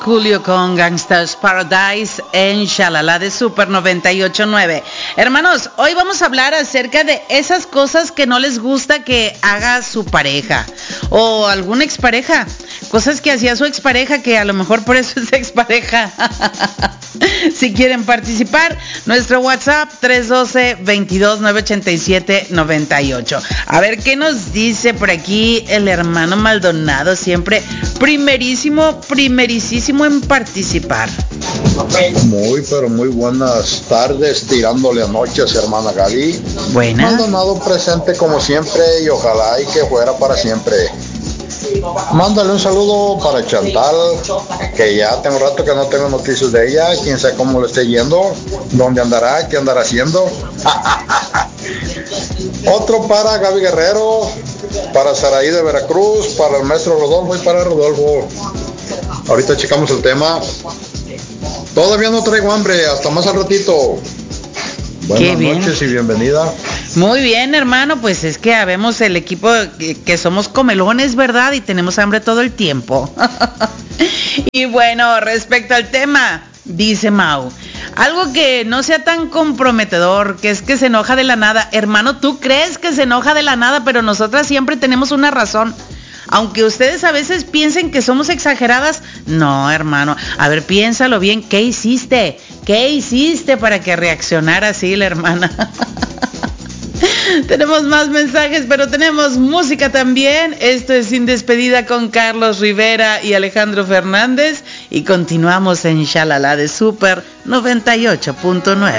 Julio con Gangsta's Paradise en Shalala de Super 98.9. Hermanos, hoy vamos a hablar acerca de esas cosas que no les gusta que haga su pareja o alguna expareja. Cosas que hacía su expareja que a lo mejor por eso es expareja. Si quieren participar, nuestro WhatsApp 312-22-987-98. A ver qué nos dice por aquí el hermano Maldonado, siempre primerísimo en participar. Muy, pero muy buenas tardes, tirándole a noches, hermana Gaby. Buenas. Maldonado presente como siempre y ojalá y que fuera para siempre. Mándale un saludo para Chantal, que ya tengo rato que no tengo noticias de ella, quién sabe cómo le esté yendo, dónde andará, qué andará haciendo. Otro para Gaby Guerrero, para Saraí de Veracruz, para el maestro Rodolfo y para Rodolfo. Ahorita checamos el tema. Todavía no traigo hambre, hasta más al ratito. Buenas noches y bienvenida. Muy bien, hermano, pues es que habemos el equipo que somos comelones, ¿verdad? Y tenemos hambre todo el tiempo. Y bueno, respecto al tema, dice Mau, algo que no sea tan comprometedor, que es que se enoja de la nada. Hermano, tú crees que se enoja de la nada, pero nosotras siempre tenemos una razón. Aunque ustedes a veces piensen que somos exageradas, no, hermano. A ver, piénsalo bien, ¿qué hiciste? ¿Qué hiciste para que reaccionara así la hermana? Tenemos más mensajes, pero tenemos música también. Esto es Sin Despedida con Carlos Rivera y Alejandro Fernández. Y continuamos en Shalala de Super 98.9.